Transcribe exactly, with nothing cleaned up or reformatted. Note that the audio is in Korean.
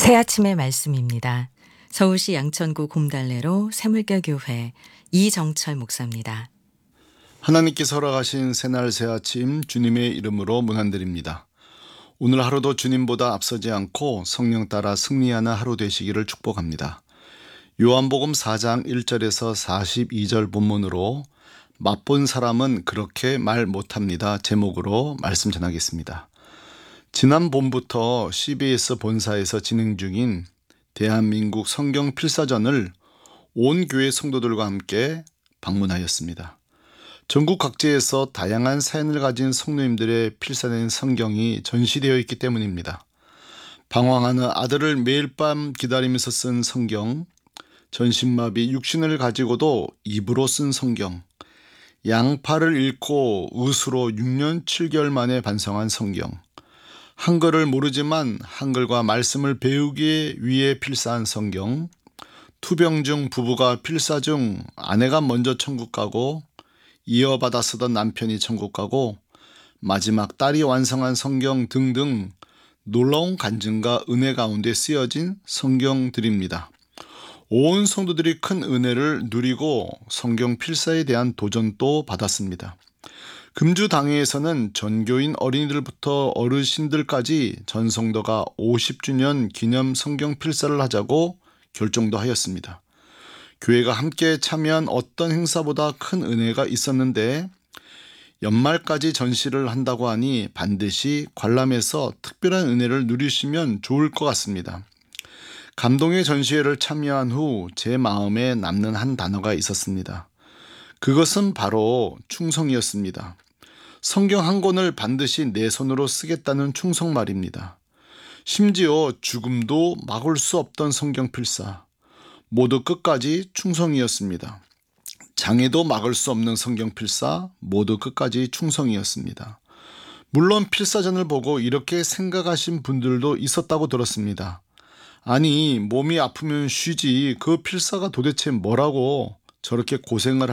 새 아침의 말씀입니다. 서울시 양천구 곰달래로 새물교교회 이정철 목사입니다. 하나님께서 허락하신 새날 새아침 주님의 이름으로 문안드립니다. 오늘 하루도 주님보다 앞서지 않고 성령 따라 승리하는 하루 되시기를 축복합니다. 요한복음 사 장 일 절에서 사십이 절 본문으로 맛본 사람은 그렇게 말 못합니다 제목으로 말씀 전하겠습니다. 지난 봄부터 씨비에스 본사에서 진행 중인 대한민국 성경 필사전을 온 교회 성도들과 함께 방문하였습니다. 전국 각지에서 다양한 사연을 가진 성도님들의 필사된 성경이 전시되어 있기 때문입니다. 방황하는 아들을 매일 밤 기다리면서 쓴 성경, 전신마비 육신을 가지고도 입으로 쓴 성경, 양팔을 잃고 의수로 육 년 칠 개월 만에 반성한 성경, 한글을 모르지만 한글과 말씀을 배우기 위해 필사한 성경, 투병 중 부부가 필사 중 아내가 먼저 천국 가고 이어받아 쓰던 남편이 천국 가고 마지막 딸이 완성한 성경 등등 놀라운 간증과 은혜 가운데 쓰여진 성경들입니다. 온 성도들이 큰 은혜를 누리고 성경 필사에 대한 도전도 받았습니다. 금주당회에서는 전교인 어린이들부터 어르신들까지 전 성도가 오십 주년 기념 성경 필사를 하자고 결정도 하였습니다. 교회가 함께 참여한 어떤 행사보다 큰 은혜가 있었는데 연말까지 전시를 한다고 하니 반드시 관람해서 특별한 은혜를 누리시면 좋을 것 같습니다. 감동의 전시회를 참여한 후 제 마음에 남는 한 단어가 있었습니다. 그것은 바로 충성이었습니다. 성경 한 권을 반드시 내 손으로 쓰겠다는 충성 말입니다. 심지어 죽음도 막을 수 없던 성경 필사, 모두 끝까지 충성이었습니다. 장애도 막을 수 없는 성경 필사, 모두 끝까지 충성이었습니다. 물론 필사전을 보고 이렇게 생각하신 분들도 있었다고 들었습니다. 아니, 몸이 아프면 쉬지 그 필사가 도대체 뭐라고 저렇게 고생을